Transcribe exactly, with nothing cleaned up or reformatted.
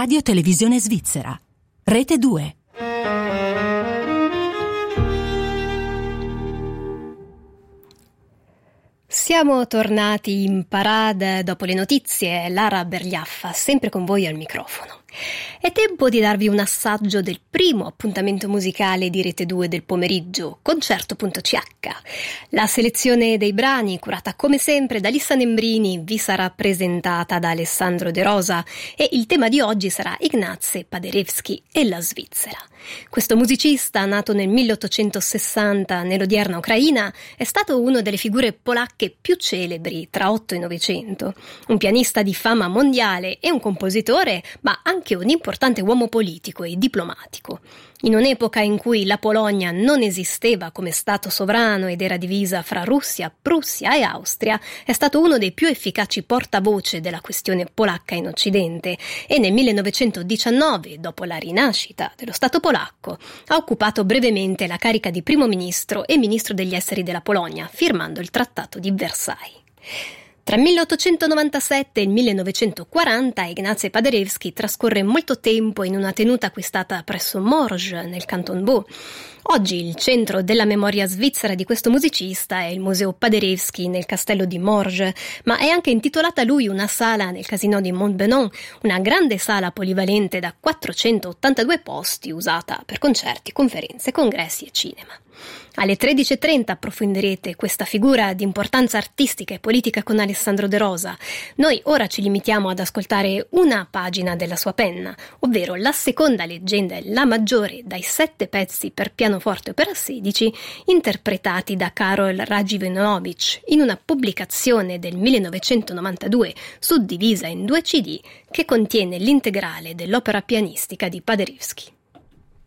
Radio Televisione Svizzera. Rete due. Siamo tornati in parade dopo le notizie. Lara Bergliaffa, sempre con voi al microfono. È tempo di darvi un assaggio del primo appuntamento musicale di Rete due del pomeriggio, Concerto punto c h. La selezione dei brani, curata come sempre da Lissa Nembrini, vi sarà presentata da Alessandro De Rosa e il tema di oggi sarà Ignace Paderewski e la Svizzera. Questo musicista, nato nel milleottocentosessanta nell'odierna Ucraina, è stato una delle figure polacche più celebri tra otto e novecento. Un pianista di fama mondiale e un compositore, ma anche un importante uomo politico e diplomatico. In un'epoca in cui la Polonia non esisteva come stato sovrano ed era divisa fra Russia, Prussia e Austria, è stato uno dei più efficaci portavoce della questione polacca in Occidente e nel millenovecentodiciannove, dopo la rinascita dello Stato polacco, ha occupato brevemente la carica di primo ministro e ministro degli esteri della Polonia, firmando il Trattato di Versailles. Tra il milleottocentonovantasette e il millenovecentoquaranta Ignace Paderewski trascorre molto tempo in una tenuta acquistata presso Morges, nel Canton Vaud. Oggi il centro della memoria svizzera di questo musicista è il Museo Paderewski nel castello di Morges, ma è anche intitolata a lui una sala nel Casino di Montbenon, una grande sala polivalente da quattrocentottantadue posti usata per concerti, conferenze, congressi e cinema. Alle tredici e trenta approfondirete questa figura di importanza artistica e politica con Alessandro De Rosa. Noi ora ci limitiamo ad ascoltare una pagina della sua penna, ovvero la seconda leggenda e la maggiore dai sette pezzi per pianoforte opera sedici interpretati da Karol Radziwiłłowicz in una pubblicazione del millenovecentonovantadue suddivisa in due C D che contiene l'integrale dell'opera pianistica di Paderewski.